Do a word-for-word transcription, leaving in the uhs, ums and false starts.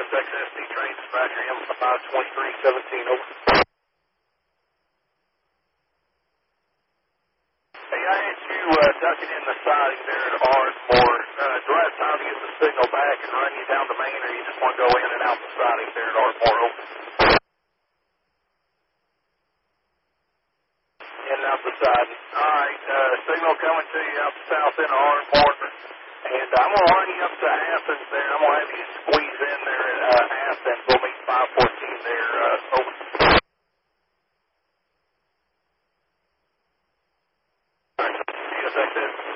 S X S T train dispatcher, Hamilton five twenty-three seventeen, over. Hey, I had you uh, ducking in the siding there at Ardmore. Uh, do I have time to get the signal back and run you down the main, or you just want to go in and out the siding there at Ardmore, over? In and out the siding. All right, uh, signal coming to you out the south end of Ardmore. And I'm going to run you up to Athens there. I'm going to have you squeeze in there at uh, Athens. We'll meet five fourteen there, uh, over. C S X S